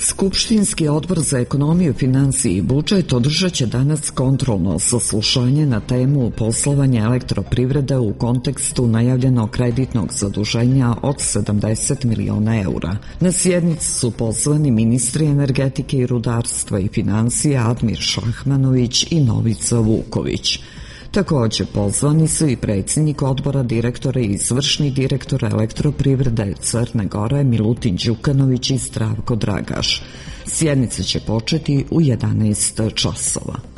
Skupštinski odbor za ekonomiju, finansije i budžet održat će danas kontrolno saslušanje na temu poslovanja elektroprivrede u kontekstu najavljenog kreditnog zaduženja od 70 miliona eura. Na sjednici su pozvani ministri energetike i rudarstva i finansija Admir Šahmanović i Novica Vuković. Također pozvani su i predsjednik odbora direktora i izvršni direktor elektroprivrede Crne Gore Milutin Đukanović i Zdravko Dragaš. Sjednica će početi u 11 časova.